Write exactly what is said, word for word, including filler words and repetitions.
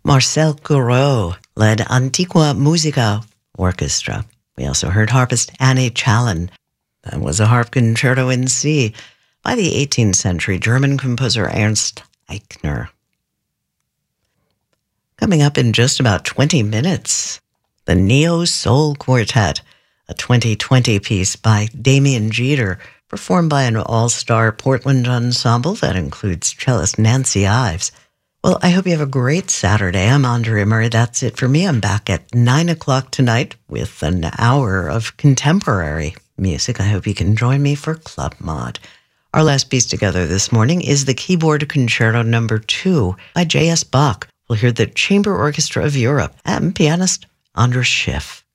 Marcel Gouraud led Antiqua Musica Orchestra. We also heard harpist Annie Challen. That was a harp concerto in C by the eighteenth century German composer Ernst Eichner. Coming up in just about twenty minutes, the Neo Soul Quartet, a twenty twenty piece by Damien Jeter, performed by an all-star Portland ensemble that includes cellist Nancy Ives. Well, I hope you have a great Saturday. I'm Andrea Murray. That's it for me. I'm back at nine o'clock tonight with an hour of contemporary music. I hope you can join me for Club Mod. Our last piece together this morning is the Keyboard Concerto Number two by J S Bach. We'll hear the Chamber Orchestra of Europe and pianist Andras Schiff.